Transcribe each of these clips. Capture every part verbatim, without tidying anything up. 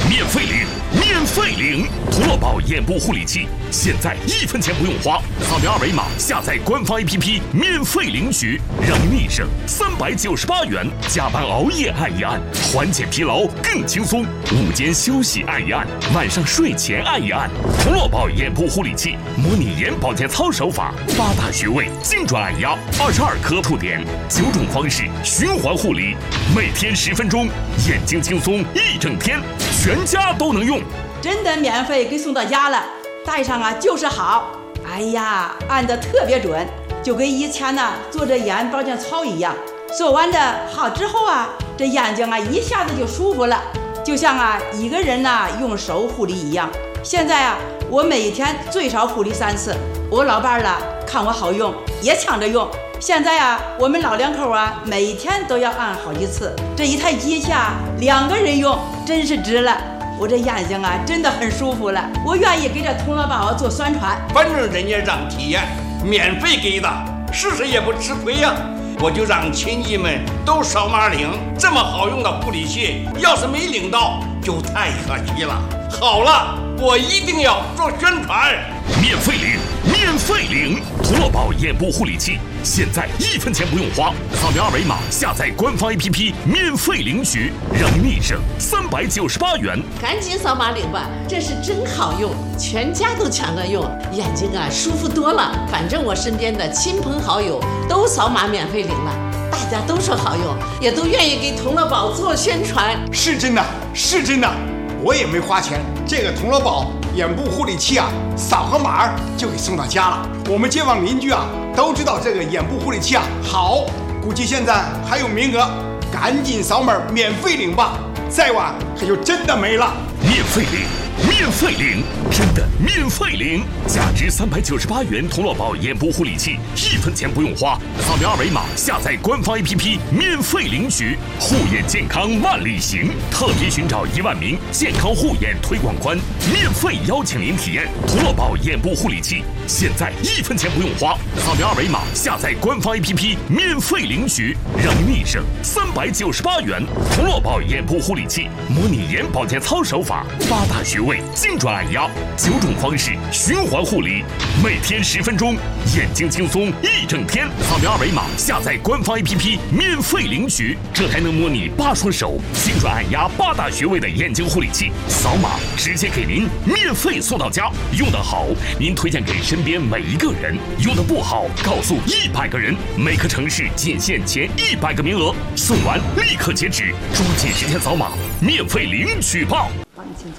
免费领，免费领！涂乐宝眼部护理器，现在一分钱不用花，扫描二维码下载官方 A P P， 免费领取，让你省三百九十八元。加班熬夜按一按，缓解疲劳更轻松；午间休息按一按，晚上睡前按一按。涂乐宝眼部护理器，模拟眼保健操手法，八大穴位精准按压，二十二颗触点，九种方式循环护理，每天十分钟，眼睛轻松一整天，全家都能用。 真的免费给送到家了，戴上啊就是好。哎呀，按得特别准，就跟以前呢做这眼保健操一样。做完这好之后啊，这眼睛啊一下子就舒服了，就像啊一个人呢用手护理一样。现在啊，我每天最少护理三次。我老伴儿了看我好用，也抢着用。现在啊，我们老两口啊，每天都要按好几次。这一台机器啊，两个人用真是值了。我这眼睛啊，真的很舒服了。我愿意给这童乐宝做宣传。 反正人家让体验，免费给的，试试也不吃亏呀。我就让亲戚们都扫码领，这么好用的护理器，要是没领到，就太可惜了。好了，我一定要做宣传。 免费领，免费领！涂乐宝眼部护理器，现在一分钱不用花，扫描二维码下载官方 A P P， 免费领取，让你省三百九十八元。 赶紧扫码领吧，这是真好用，全家都抢着用，眼睛啊舒服多了。反正我身边的亲朋好友都扫码免费领了，大家都说好用，也都愿意给童乐宝做宣传。 是真的，是真的，我也没花钱，这个童乐宝眼部护理器啊，扫个码就给送到家了。我们街坊邻居啊都知道这个眼部护理器啊好，估计现在还有名额，赶紧扫码免费领吧，再晚可就真的没了。 免费领，免费领，真的免费领！价值三百九十八元童乐宝眼部护理器，一分钱不用花，扫描二维码下载官方 A P P， 免费领取。护眼健康万里行，特别寻找一万名健康护眼推广官，免费邀请您体验童乐宝眼部护理器。现在一分钱不用花，扫描二维码下载官方 A P P， 免费领取，让你省三百九十八元。童乐宝眼部护理器，模拟眼保健操手法，八大穴位精准按压，九种方式循环护理，每天十分钟，眼睛轻松一整天。扫描二维码下载官方 A P P， 免费领取，这还能模拟八双手精准按压八大穴位的眼睛护理器，扫码直接给您免费送到家。用得好，您推荐给身边每一个人；用得不好，告诉一百个人。每个城市仅限前一百个名额，送完立刻截止，抓紧时间扫码，免费领取吧。 帮你请坐。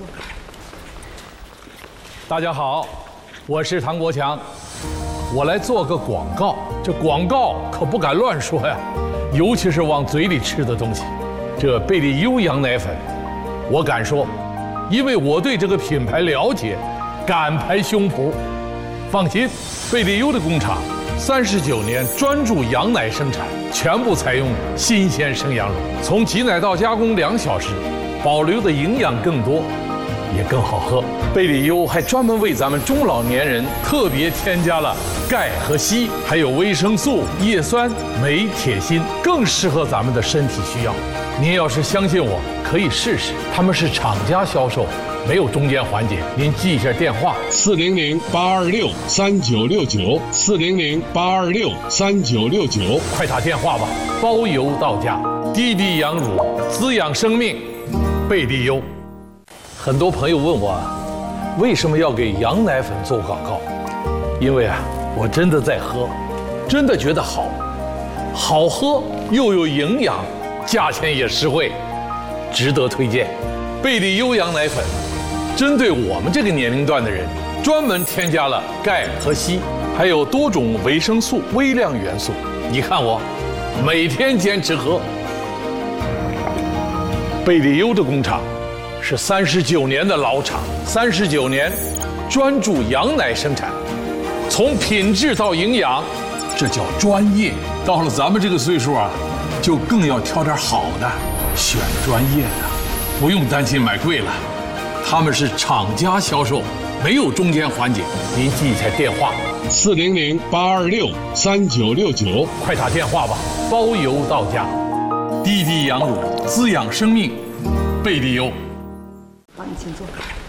大家好，我是唐国强，我来做个广告。这广告可不敢乱说呀，尤其是往嘴里吃的东西。这贝利优羊奶粉，我敢说，因为我对这个品牌了解，敢拍胸脯。放心，贝利优的工厂三十九年专注羊奶生产，全部采用新鲜生羊乳，从挤奶到加工两小时，保留的营养更多，也更好喝。贝利优还专门为咱们中老年人特别添加了钙和硒，还有维生素、叶酸、镁、铁、锌，更适合咱们的身体需要。您要是相信我，可以试试。他们是厂家销售，没有中间环节。您记一下电话： 四零零八二六三九六九，四零零八二六三九六九， 快打电话吧，包邮到家。滴滴羊乳，滋养生命，贝利优。很多朋友问我，为什么要给羊奶粉做广告？因为啊，我真的在喝，真的觉得好，好喝又有营养，价钱也实惠，值得推荐。贝利优羊奶粉针对我们这个年龄段的人，专门添加了钙和硒，还有多种维生素、微量元素。你看我每天坚持喝。贝利优的工厂是三十九年的老厂，三十九年专注羊奶生产，从品质到营养，这叫专业。到了咱们这个岁数啊，就更要挑点好的，选专业的，不用担心买贵了。他们是厂家销售，没有中间环节。您记一下电话： 四零零八二六三九六九， 快打电话吧，包邮到家。滴滴羊乳，滋养生命，贝利优。 好，你请坐。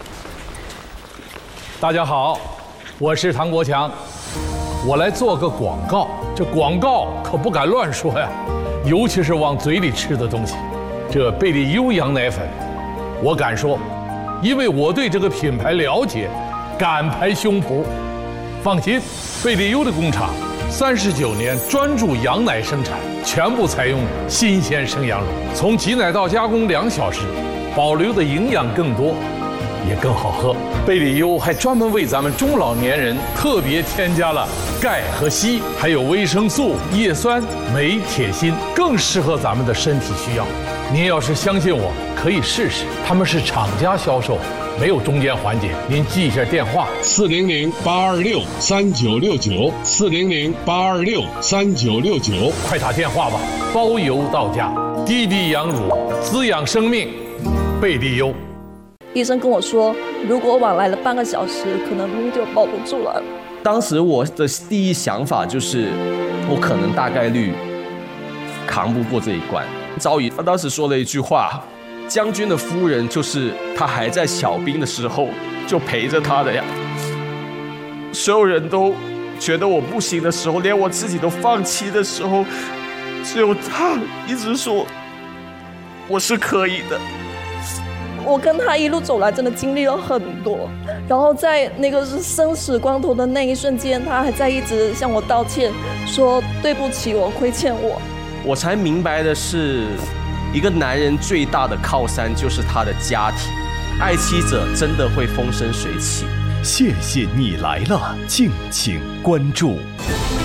大家好，我是唐国强，我来做个广告。这广告可不敢乱说呀，尤其是往嘴里吃的东西。这贝利优羊奶粉，我敢说，因为我对这个品牌了解，敢拍胸脯。放心，贝利优的工厂三十九年专注羊奶生产，全部采用新鲜生羊乳，从挤奶到加工两小时，保留的营养更多，也更好喝。贝利优还专门为咱们中老年人特别添加了钙和硒，还有维生素、叶酸、镁、铁、锌，更适合咱们的身体需要。您要是相信我，可以试试。他们是厂家销售，没有中间环节。您记一下电话： 四零零八二六三九六九，四零零八二六三九六九， 快打电话吧，包邮到家。滴滴羊乳，滋养生命，贝利优。 医生跟我说，如果晚来了半个小时，可能就保不住了。 当时我的第一想法就是，我可能大概率扛不过这一关。赵宇他当时说了一句话：“将军的夫人就是他还在小兵的时候就陪着他的呀。”所有人都觉得我不行的时候，连我自己都放弃的时候，只有他一直说我是可以的。 我跟他一路走来，真的经历了很多。然后在那个是生死关头的那一瞬间，他还在一直向我道歉，说对不起，我亏欠我。 我才明白的是，一个男人最大的靠山就是他的家庭，爱妻者真的会风生水起。 谢谢你来了，敬请关注。